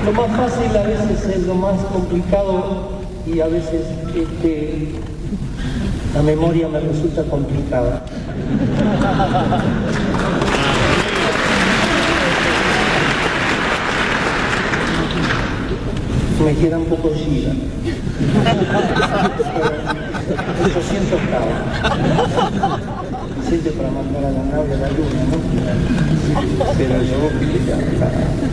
Lo más fácil a veces es lo más complicado y a veces la memoria me resulta complicada. Me queda un poco gira. 800 cabos. Siente para mandar a la nave a la luna, ¿no? Pero yo,